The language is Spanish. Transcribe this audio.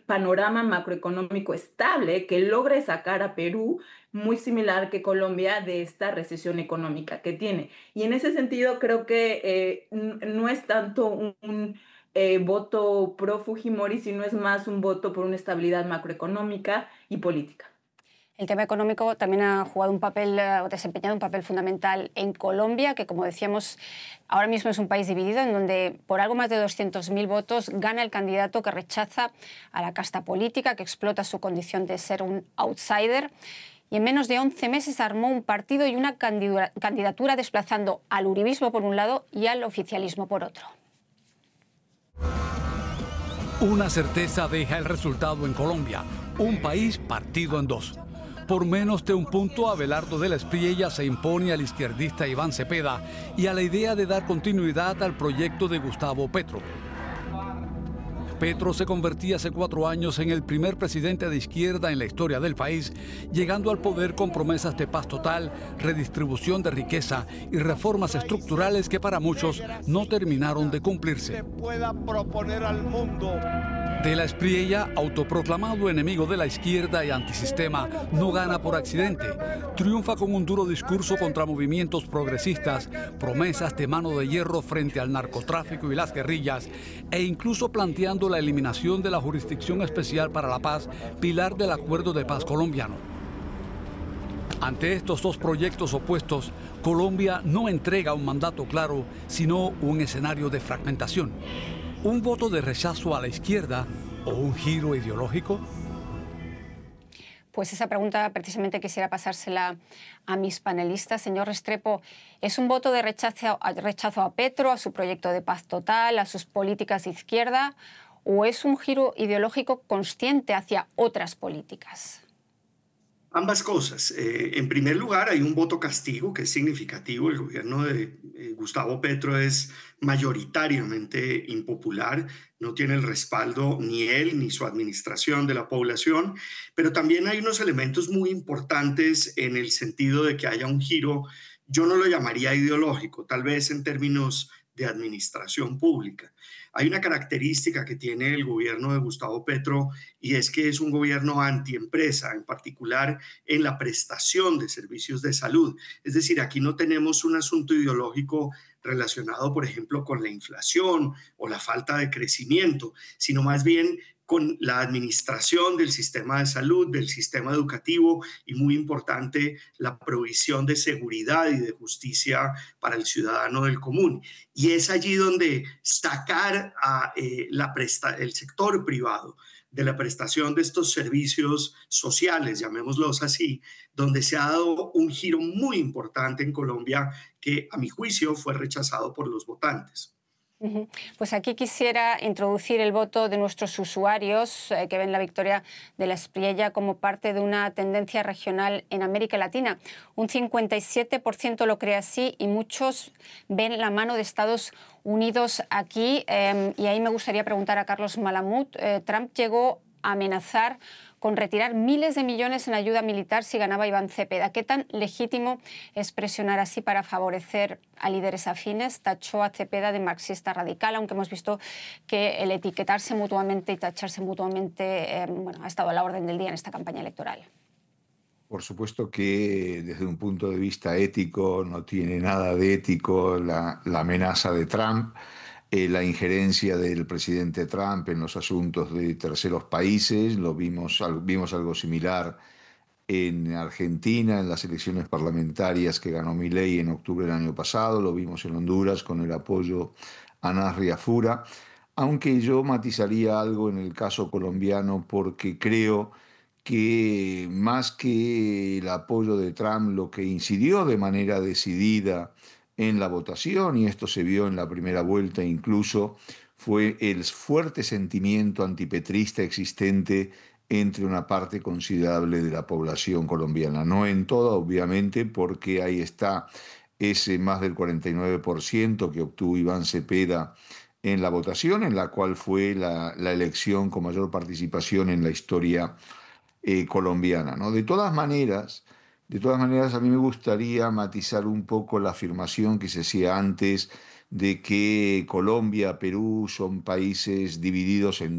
panorama macroeconómico estable que logre sacar a Perú, muy similar que Colombia, de esta recesión económica que tiene. Y en ese sentido creo que no es tanto un voto pro Fujimori, sino es más un voto por una estabilidad macroeconómica y política. El tema económico también ha jugado un papel, o desempeñado un papel fundamental en Colombia, que como decíamos, ahora mismo es un país dividido en donde por algo más de 200.000 votos gana el candidato que rechaza a la casta política, que explota su condición de ser un outsider. Y en menos de 11 meses armó un partido y una candidatura desplazando al uribismo por un lado y al oficialismo por otro. Una certeza deja el resultado en Colombia, un país partido en dos. Por menos de un punto, Abelardo de la Espriella se impone al izquierdista Iván Cepeda y a la idea de dar continuidad al proyecto de Gustavo Petro. Petro se convertía hace 4 años en el primer presidente de izquierda en la historia del país, llegando al poder con promesas de paz total, redistribución de riqueza y reformas estructurales que para muchos no terminaron de cumplirse. De la Espriella, autoproclamado enemigo de la izquierda y antisistema, no gana por accidente. Triunfa con un duro discurso contra movimientos progresistas, promesas de mano de hierro frente al narcotráfico y las guerrillas, e incluso planteando la eliminación de la Jurisdicción Especial para la Paz, pilar del Acuerdo de Paz colombiano. Ante estos dos proyectos opuestos, Colombia no entrega un mandato claro, sino un escenario de fragmentación. ¿Un voto de rechazo a la izquierda o un giro ideológico? Pues esa pregunta precisamente quisiera pasársela a mis panelistas. Señor Restrepo, ¿es un voto de rechazo a Petro, a su proyecto de paz total, a sus políticas de izquierda, o es un giro ideológico consciente hacia otras políticas? Ambas cosas. En primer lugar, hay un voto castigo que es significativo. El gobierno de Gustavo Petro es mayoritariamente impopular, no tiene el respaldo ni él ni su administración de la población, pero también hay unos elementos muy importantes en el sentido de que haya un giro, yo no lo llamaría ideológico, tal vez en términos de administración pública. Hay una característica que tiene el gobierno de Gustavo Petro y es que es un gobierno antiempresa, en particular en la prestación de servicios de salud. Es decir, aquí no tenemos un asunto ideológico relacionado, por ejemplo, con la inflación o la falta de crecimiento, sino más bien con la administración del sistema de salud, del sistema educativo y, muy importante, la provisión de seguridad y de justicia para el ciudadano del común. Y es allí donde sacar a el sector privado de la prestación de estos servicios sociales, llamémoslos así, donde se ha dado un giro muy importante en Colombia que, a mi juicio, fue rechazado por los votantes. Pues aquí quisiera introducir el voto de nuestros usuarios que ven la victoria de la Espriella como parte de una tendencia regional en América Latina. Un 57% lo cree así y muchos ven la mano de Estados Unidos aquí. Y ahí me gustaría preguntar a Carlos Malamud. Trump llegó a amenazar con retirar miles de millones en ayuda militar si ganaba Iván Cepeda. ¿Qué tan legítimo es presionar así para favorecer a líderes afines? Tachó a Cepeda de marxista radical, aunque hemos visto que el etiquetarse mutuamente y tacharse mutuamente ha estado a la orden del día en esta campaña electoral. Por supuesto que desde un punto de vista ético no tiene nada de ético la amenaza de Trump. La injerencia del presidente Trump en los asuntos de terceros países, vimos algo similar en Argentina, en las elecciones parlamentarias que ganó Milei en octubre del año pasado, lo vimos en Honduras con el apoyo a Nasri Afura, aunque yo matizaría algo en el caso colombiano porque creo que más que el apoyo de Trump, lo que incidió de manera decidida en la votación, y esto se vio en la primera vuelta incluso, fue el fuerte sentimiento antipetrista existente entre una parte considerable de la población colombiana. No en toda, obviamente, porque ahí está ese más del 49% que obtuvo Iván Cepeda en la votación, en la cual fue la elección con mayor participación en la historia colombiana, ¿no? De todas maneras, a mí me gustaría matizar un poco la afirmación que se hacía antes de que Colombia, Perú son países divididos en